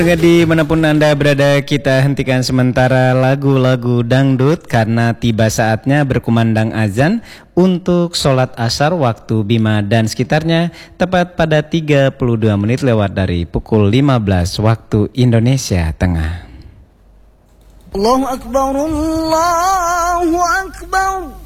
Dimanapun Anda berada, kita hentikan sementara lagu-lagu dangdut karena tiba saatnya berkumandang azan untuk sholat asar waktu Bima dan sekitarnya, tepat pada 32 menit lewat dari pukul 15 waktu Indonesia Tengah. Allahu Akbar, Allahu Akbar.